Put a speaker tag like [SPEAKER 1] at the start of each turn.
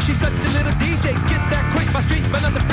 [SPEAKER 1] She's such a little DJ, get that quick. My street, but not the